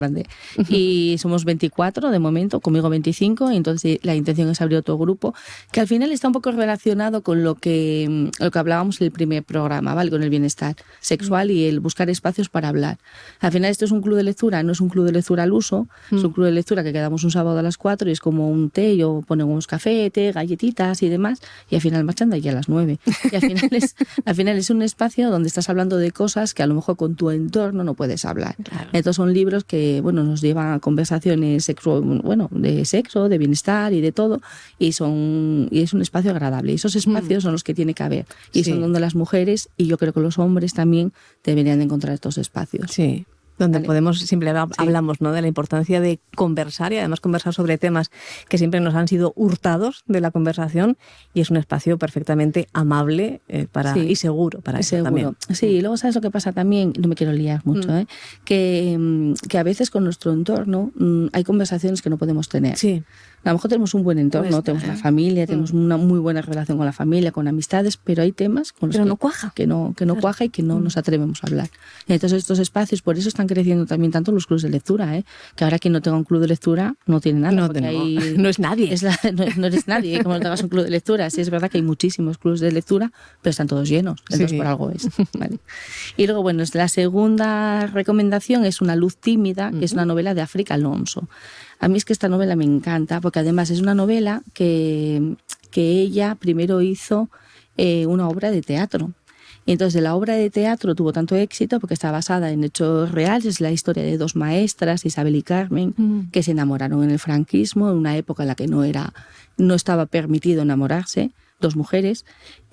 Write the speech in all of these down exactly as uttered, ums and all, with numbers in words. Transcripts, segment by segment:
grande. Y somos veinticuatro de momento, conmigo veinticinco, y entonces la intención es abrir otro grupo, que al final está un poco relacionado con lo que, lo que hablábamos en el primer programa, ¿vale? Con el bienestar sexual y el buscar espacios para hablar. Al final esto es un club de lectura, no es un club de lectura al uso, mm. es un club de lectura que quedamos un sábado a las cuatro y es como un té, yo ponemos café, té, galletitas y demás, y al final marchan de aquí a las nueve. Y al final es, al final es un espacio donde estás hablando de cosas que a lo mejor con tu entorno no puedes hablar. Claro. Entonces son libros que bueno, nos llevan a conversaciones sexo, bueno, de sexo, de bienestar y de todo, y son y es un espacio agradable. Y esos espacios mm. son los que tiene que haber. Y sí. son donde las mujeres, y yo creo que los hombres también, deberían de encontrar estos espacios. Sí. Donde vale. podemos, siempre sí. hablamos, ¿no?, de la importancia de conversar y además conversar sobre temas que siempre nos han sido hurtados de la conversación, y es un espacio perfectamente amable eh, para, sí. y seguro para eso seguro. también. Sí, y luego sabes lo que pasa también, no me quiero liar mucho, mm. ¿eh? que, que a veces con nuestro entorno mm, hay conversaciones que no podemos tener. Sí. A lo mejor tenemos un buen entorno, pues, tenemos ¿eh? la familia, tenemos mm. una muy buena relación con la familia, con amistades, pero hay temas con los pero que no cuaja. Que no, que no claro. cuaja y que no mm. nos atrevemos a hablar. Y entonces estos espacios, por eso están creciendo también tanto los clubes de lectura, ¿eh? Que ahora quien no tenga un club de lectura no tiene nada. No, tengo, ahí no es nadie. Es la, no, no eres nadie, como no tengas un club de lectura. Sí, es verdad que hay muchísimos clubes de lectura, pero están todos llenos, entonces sí. por algo es. ¿Vale? Y luego, bueno, la segunda recomendación es Una luz tímida, que uh-huh. es una novela de África Alonso. A mí es que esta novela me encanta, porque además es una novela que, que ella primero hizo eh, una obra de teatro. Y entonces de la obra de teatro tuvo tanto éxito porque está basada en hechos reales. Es la historia de dos maestras, Isabel y Carmen, mm. que se enamoraron en el franquismo, en una época en la que no era, no estaba permitido enamorarse, dos mujeres,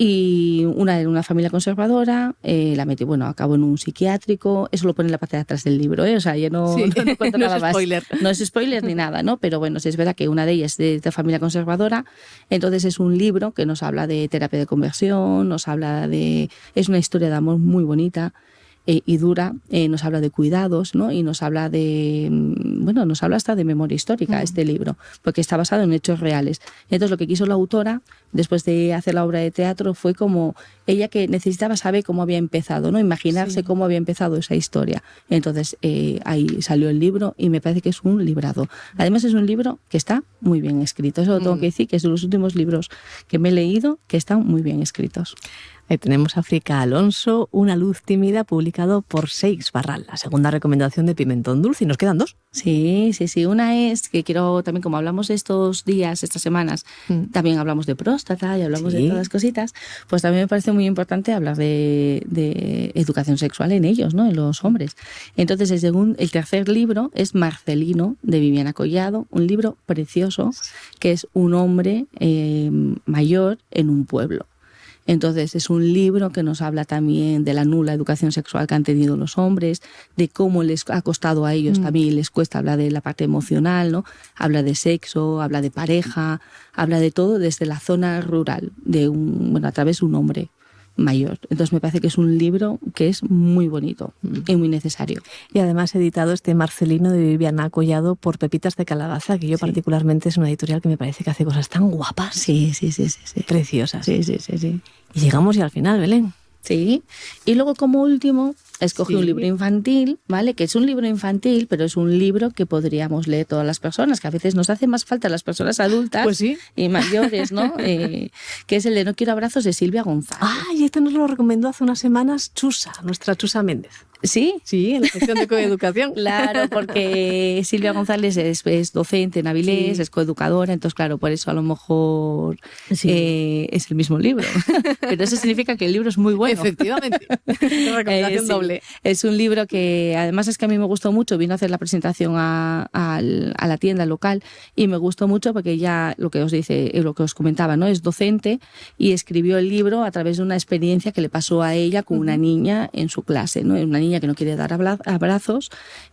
y una era una familia conservadora, eh, la metió, bueno, acabó en un psiquiátrico. Eso lo pone en la parte de atrás del libro, ¿eh? O sea, yo no, sí. no, no cuento no nada es más. Spoiler. No es spoiler ni nada, ¿no? Pero bueno, sí es verdad que una de ellas es de, de familia conservadora. Entonces es un libro que nos habla de terapia de conversión, nos habla de... Es una historia de amor muy bonita. Eh, y dura, eh, nos habla de cuidados, ¿no? Y nos habla de, bueno, nos habla hasta de memoria histórica, mm. este libro, porque está basado en hechos reales. Entonces lo que quiso la autora, después de hacer la obra de teatro, fue como ella que necesitaba saber cómo había empezado, ¿no? Imaginarse sí. cómo había empezado esa historia. Entonces eh, ahí salió el libro y me parece que es un librado. Además es un libro que está muy bien escrito. Eso lo tengo mm. que decir, que es de los últimos libros que me he leído que están muy bien escritos. Ahí tenemos África Alonso, Una luz tímida, publicado por Seix Barral, la segunda recomendación de Pimentón Dulce. Y nos quedan dos. Sí, sí, sí. Una es que quiero también, como hablamos estos días, estas semanas, mm. también hablamos de próstata y hablamos sí. de todas las cositas, pues también me parece muy importante hablar de, de educación sexual en ellos, ¿no? En los hombres. Entonces, el, segundo, el tercer libro es Marcelino, de Viviana Collado, un libro precioso que es un hombre eh, mayor en un pueblo. Entonces es un libro que nos habla también de la nula educación sexual que han tenido los hombres, de cómo les ha costado a ellos mm. también, les cuesta hablar de la parte emocional, ¿no? Habla de sexo, habla de pareja, habla de todo desde la zona rural, de un, bueno, a través de un hombre mayor. Entonces me parece que es un libro que es muy bonito mm. y muy necesario. Y además editado este Marcelino de Viviana Collado por Pepitas de Calabaza, que yo sí. particularmente es una editorial que me parece que hace cosas tan guapas. Sí, sí, sí, sí, sí. Preciosas. Sí, sí, sí, sí. Y llegamos ya al final, Belén. Sí. Y luego como último escogí sí. un libro infantil, ¿vale? Que es un libro infantil, pero es un libro que podríamos leer todas las personas, que a veces nos hace más falta las personas adultas pues sí. y mayores, ¿no? eh, que es el de No quiero abrazos, de Silvia González. Ah, y este nos lo recomendó hace unas semanas Chusa, nuestra Chusa Méndez. ¿Sí? Sí, en la sección de coeducación. Claro, porque Silvia González es, es docente en Avilés, sí. es coeducadora, entonces claro, por eso a lo mejor sí. eh, es el mismo libro. Pero eso significa que el libro es muy bueno. Efectivamente. Recomendación eh, sí. doble. Es un libro que además es que a mí me gustó mucho, vino a hacer la presentación a, a, a la tienda local y me gustó mucho porque ya lo que os dice, lo que os comentaba, ¿no? Es docente y escribió el libro a través de una experiencia que le pasó a ella con uh-huh. una niña en su clase, ¿no? Una niña que no quiere dar abrazos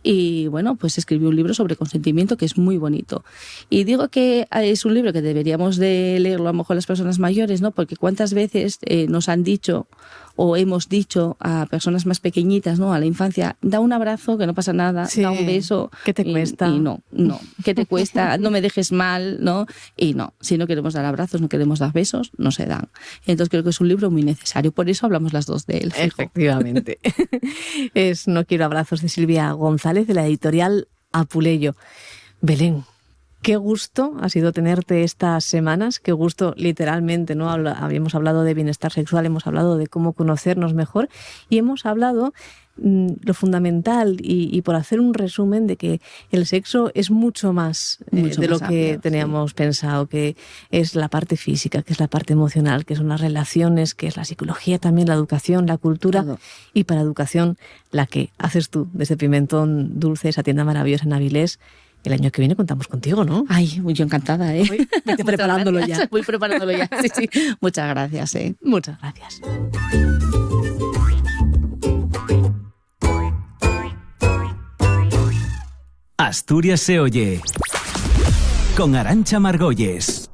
y bueno, pues escribió un libro sobre consentimiento que es muy bonito. Y digo que es un libro que deberíamos de leerlo a lo mejor las personas mayores, ¿no? Porque cuántas veces eh, nos han dicho o hemos dicho a personas más pequeñitas, ¿no? A la infancia, da un abrazo, que no pasa nada, sí. da un beso. ¿Qué te y, cuesta? Y no, no. ¿Qué te cuesta? No me dejes mal, ¿no? Y no, si no queremos dar abrazos, no queremos dar besos, no se dan. Entonces creo que es un libro muy necesario. Por eso hablamos las dos de él. Fijo. Efectivamente. Es No quiero abrazos, de Silvia González, de la editorial Apuleyo. Belén, qué gusto ha sido tenerte estas semanas, qué gusto literalmente, ¿no? Habla, habíamos hablado de bienestar sexual, hemos hablado de cómo conocernos mejor y hemos hablado mmm, lo fundamental y, y por hacer un resumen de que el sexo es mucho más mucho eh, de más lo que amplio, teníamos sí. pensado, que es la parte física, que es la parte emocional, que son las relaciones, que es la psicología también, la educación, la cultura. Todo. Y para educación la que haces tú desde Pimentón Dulce, esa tienda maravillosa en Avilés. El año que viene contamos contigo, ¿no? Ay, yo encantada, ¿eh? Voy, vete preparándolo ya. Voy preparándolo ya, sí, sí. Muchas gracias, ¿eh? Muchas gracias. Asturias se oye con Arantxa Margolles.